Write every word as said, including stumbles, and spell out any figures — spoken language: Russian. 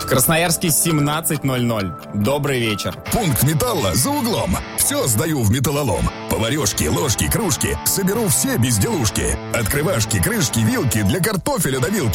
Красноярске семнадцать ноль ноль. Добрый вечер. Пункт металла за углом. Все сдаю в металлолом. Поварешки, ложки, кружки. Соберу все безделушки. Открывашки, крышки, вилки для картофеля до вилки.